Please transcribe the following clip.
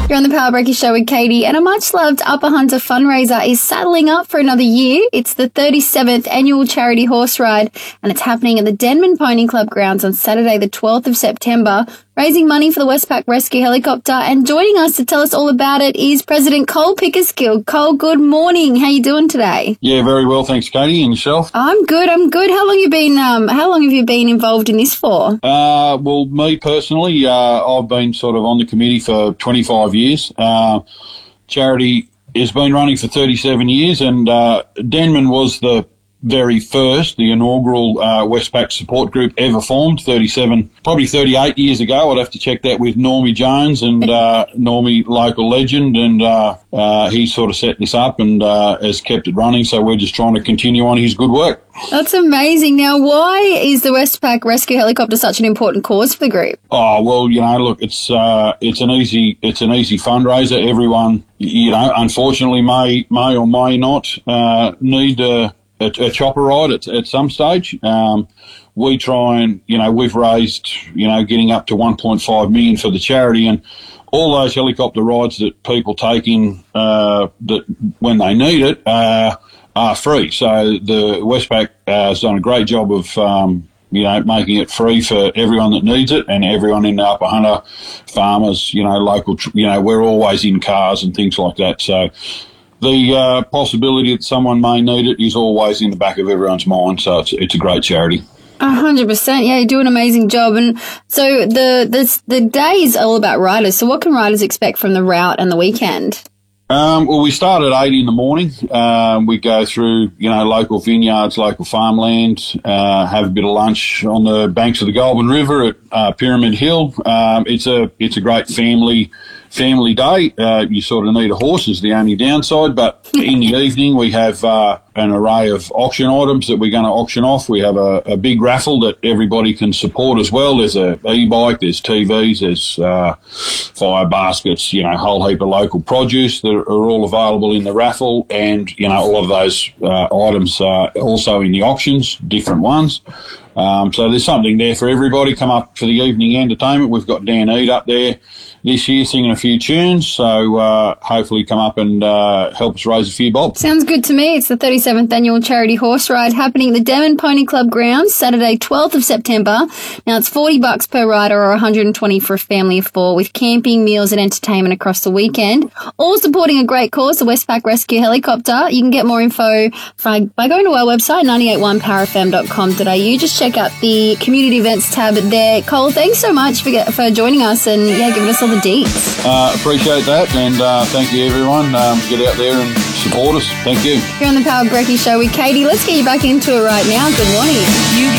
You're on the Power Breaky Show with Katie, and a much-loved Upper Hunter fundraiser is saddling up for another year. It's the 37th annual charity horse ride, and it's happening at the Denman Pony Club grounds on Saturday, the 12th of September, raising money for the Westpac Rescue Helicopter. And joining us to tell us all about it is President Cole Pickersgill. Cole, good morning. How you doing today? Yeah, very well, thanks, Katie. And yourself? I'm good. How long have you been involved in this for? Well, me personally, I've been sort of on the committee for 25 years. Charity has been running for 37 years, and Denman was the very first, the inaugural Westpac support group ever formed, 38 years ago. I'd have to check that with Normie Jones, and Normie, local legend, and he sort of set this up and has kept it running, so we're just trying to continue on his good work. That's amazing. Now, why is the Westpac Rescue Helicopter such an important cause for the group? Oh, well, look, it's an easy fundraiser. Everyone, unfortunately may or may not need a chopper ride at some stage. We try and, we've raised, getting up to 1.5 million for the charity, and all those helicopter rides that people take in that when they need it are free. So the Westpac has done a great job of making it free for everyone that needs it, and everyone in the Upper Hunter, farmers, local, we're always in cars and things like that. So the possibility that someone may need it is always in the back of everyone's mind. So it's a great charity. 100%. Yeah, you do an amazing job. And so the day is all about riders. So what can riders expect from the route and the weekend? Well, we start at 8 in the morning. We go through, local vineyards, local farmland, have a bit of lunch on the banks of the Goulburn River at Pyramid Hill. It's a great family day. You sort of need a horse is the only downside, but in the evening we have an array of auction items that we're going to auction off. We have a big raffle that everybody can support as well. There's a e-bike, there's TVs, there's fire baskets, a whole heap of local produce that are all available in the raffle, and all of those items are also in the auctions, different ones. So there's something there for everybody. Come up for the evening entertainment. We've got Dan Eade up there this year singing a few tunes, so hopefully come up and help us raise a few bob. Sounds good to me. It's the 37th annual charity horse ride happening at the Denman Pony Club grounds, Saturday 12th of September. Now it's $40 per rider or $120 for a family of four, with camping, meals and entertainment across the weekend. All supporting a great cause, the Westpac Rescue Helicopter. You can get more info by going to our website, 981powerfm.com.au. Just check out the community events tab there. Cole, thanks so much for joining us and giving us all the deets. Appreciate that, and thank you everyone. Get out there and support us. Thank you. You're on the Power Breaky Show with Katie. Let's get you back into it right now. Good morning.